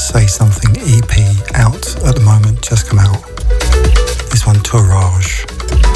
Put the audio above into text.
Say Something EP out at the moment, just come out. This one, Tourage.